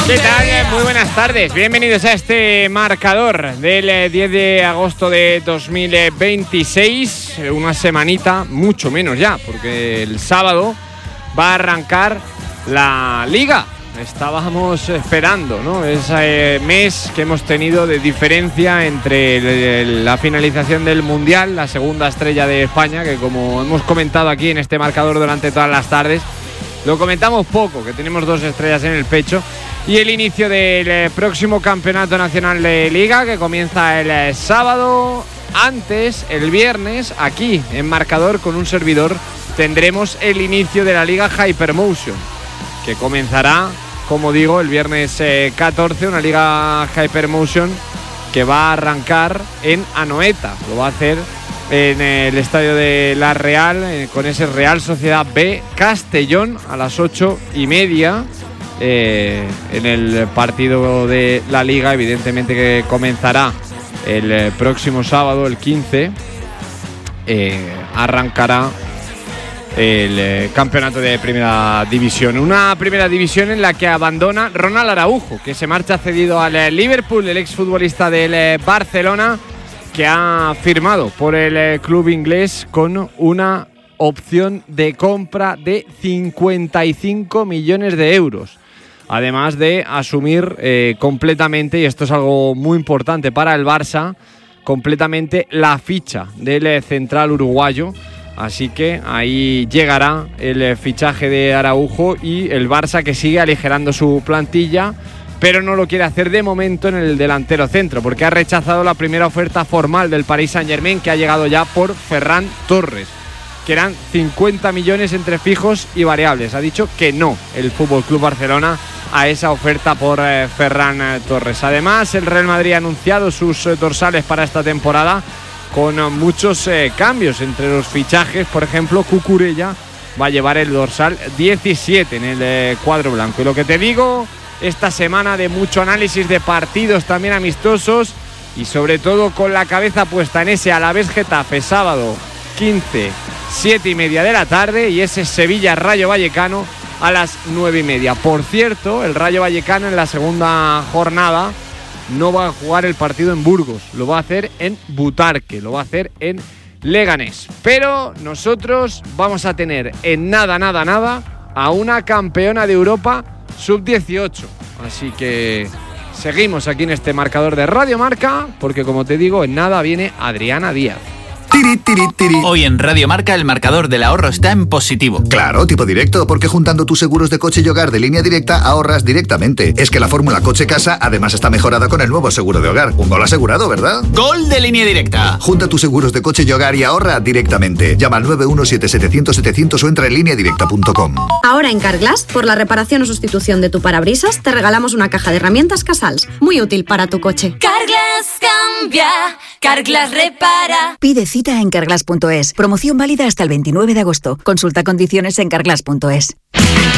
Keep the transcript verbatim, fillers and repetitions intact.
¿Qué tal? Muy buenas tardes. Bienvenidos a este marcador del diez de agosto de dos mil veintiséis. Una semanita, mucho menos ya, porque el sábado va a arrancar la Liga. Estábamos esperando, ¿no? Ese mes que hemos tenido de diferencia entre el, el, la finalización del Mundial, la segunda estrella de España, que como hemos comentado aquí en este marcador durante todas las tardes, lo comentamos poco, que tenemos dos estrellas en el pecho, y el inicio del próximo Campeonato Nacional de Liga, que comienza el sábado. Antes, el viernes, aquí en marcador con un servidor, tendremos el inicio de la Liga Hypermotion, que comenzará, como digo, el viernes eh, catorce, una Liga Hypermotion que va a arrancar en Anoeta. Lo va a hacer en el estadio de La Real, eh, con ese Real Sociedad B Castellón a las ocho y media. Eh, en el partido de la Liga, evidentemente, que comenzará el eh, próximo sábado, el quince, eh, arrancará el eh, campeonato de primera división. Una primera división en la que abandona Ronald Araujo, que se marcha cedido al eh, Liverpool, el exfutbolista del eh, Barcelona, que ha firmado por el eh, club inglés con una opción de compra de cincuenta y cinco millones de euros. Además de asumir eh, completamente, y esto es algo muy importante para el Barça, completamente la ficha del eh, central uruguayo. Así que ahí llegará el fichaje de Araujo y el Barça, que sigue aligerando su plantilla, pero no lo quiere hacer de momento en el delantero centro, porque ha rechazado la primera oferta formal del Paris Saint-Germain, que ha llegado ya por Ferran Torres, que eran cincuenta millones entre fijos y variables. Ha dicho que no el F C Barcelona a esa oferta por eh, Ferran eh, Torres. Además, el Real Madrid ha anunciado sus eh, dorsales para esta temporada, con muchos eh, cambios entre los fichajes. Por ejemplo, Cucurella va a llevar el dorsal diecisiete en el eh, cuadro blanco. Y lo que te digo, esta semana de mucho análisis de partidos también amistosos, y sobre todo con la cabeza puesta en ese Alavés Getafe, sábado quince, siete y media de la tarde, y ese Sevilla Rayo Vallecano a las nueve y media. Por cierto, el Rayo Vallecano en la segunda jornada no va a jugar el partido en Burgos, lo va a hacer en Butarque, lo va a hacer en Leganés. Pero nosotros vamos a tener en nada, nada, nada a una campeona de Europa sub dieciocho. Así que seguimos aquí en este marcador de Radio Marca, porque como te digo, en nada viene Adriana Díaz. Tiri, tiri, tiri. Hoy en Radio Marca el marcador del ahorro está en positivo. Claro, tipo directo, porque juntando tus seguros de coche y hogar de Línea Directa ahorras directamente. Es que la fórmula coche-casa además está mejorada con el nuevo seguro de hogar. Un gol asegurado, ¿verdad? ¡Gol de Línea Directa! Junta tus seguros de coche y hogar y ahorra directamente. Llama al nueve uno siete siete cero cero siete cero cero o entra en línea directa punto com. Ahora en Carglass, por la reparación o sustitución de tu parabrisas, te regalamos una caja de herramientas Casals, muy útil para tu coche. Carglass cambia, Carglass repara. Pide cita en carglass punto es. Promoción válida hasta el veintinueve de agosto. Consulta condiciones en carglass punto es.